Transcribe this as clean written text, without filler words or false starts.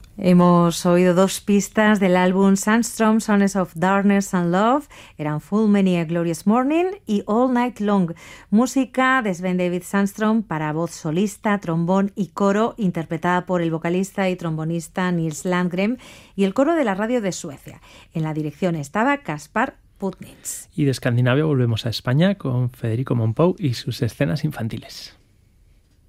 Hemos oído dos pistas del álbum Sandstrom, Sons of Darkness and Love. Eran Full Many a Glorious Morning y All Night Long. Música de Sven David Sandstrom para voz solista, trombón y coro, interpretada por el vocalista y trombonista Nils Landgren y el coro de la radio de Suecia. En la dirección estaba Kaspar Putnitz. Y de Escandinavia volvemos a España con Federico Mompou y sus escenas infantiles.